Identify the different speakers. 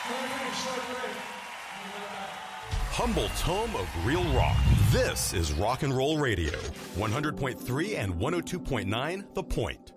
Speaker 1: Humboldt's home of real rock. This is Rock and Roll Radio. 100.3 and 102.9 The Point.